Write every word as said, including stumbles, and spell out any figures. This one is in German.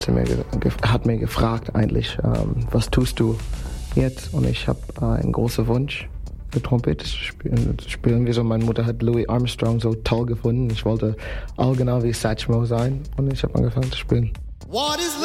Sie mir ge- hat mir gefragt eigentlich, ähm, was tust du jetzt? Und ich habe äh, einen großen Wunsch, die Trompete zu spielen. Zu spielen. Wieso? Meine Mutter hat Louis Armstrong so toll gefunden. Ich wollte auch genau wie Satchmo sein und ich habe angefangen zu spielen. What is